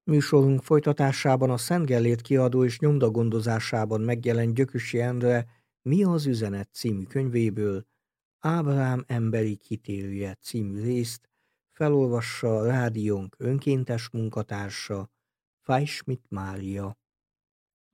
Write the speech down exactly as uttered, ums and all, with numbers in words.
Műsorunk folytatásában a Szent Gellért kiadó és nyomda gondozásában megjelent Gyökösi Endre Mi az üzenet című könyvéből Ábrám emberi kitérője című részt felolvassa a rádiónk önkéntes munkatársa, Fajsmit Mária.